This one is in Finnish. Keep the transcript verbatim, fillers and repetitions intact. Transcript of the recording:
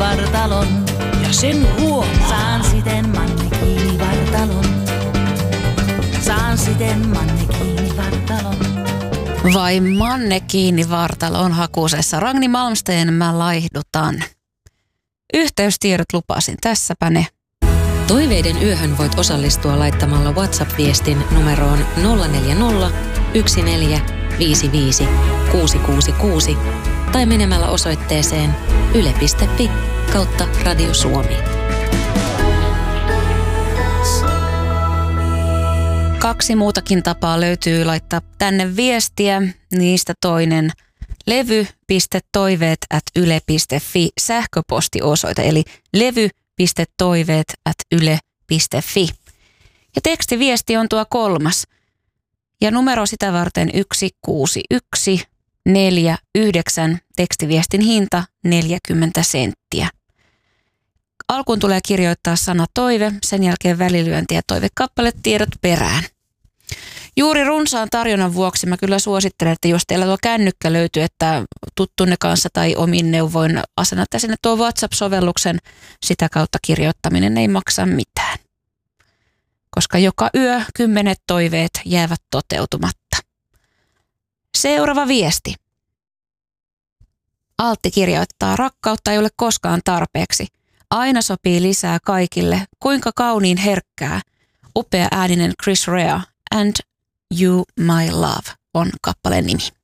vartalon. Ja sen huomaa. Saan siten Manne kiinni vartalon. Saan siten Manne kiinni vartalon. Vai Manne kiinni vartalon hakusessa. Ragni Malmsteen Mä laihdutan. Yhteystiedot lupasin, tässäpä ne. Toiveiden yöhön voit osallistua laittamalla WhatsApp-viestin numeroon nolla neljä nolla, yksi neljä, viisi viisi, kuusi kuusi kuusi tai menemällä osoitteeseen yle piste fi kautta Radio Suomi. Kaksi muutakin tapaa löytyy laittaa tänne viestiä. Niistä toinen levy piste toiveet at yle piste fi sähköpostiosoite, eli levy piste toiveet at yle piste fi. Ja tekstiviesti on tuo kolmas. Ja numero sitä varten yksi kuusi yksi neljä yhdeksän, tekstiviestin hinta neljäkymmentä senttiä. Alkuun tulee kirjoittaa sana toive, sen jälkeen välilyönti ja toivekappaletiedot perään. Juuri runsaan tarjonnan vuoksi mä kyllä suosittelen, että jos teillä tuo kännykkä löytyy, että tuttunne kanssa tai omin neuvoin asennatte sinne tuo WhatsApp-sovelluksen, sitä kautta kirjoittaminen ei maksa mitään. Koska joka yö kymmenet toiveet jäävät toteutumatta. Seuraava viesti. Altti kirjoittaa, rakkautta ei ole koskaan tarpeeksi. Aina sopii lisää kaikille. Kuinka kauniin herkkää. Upea ääninen Chris Rea and You My Love on kappaleen nimi.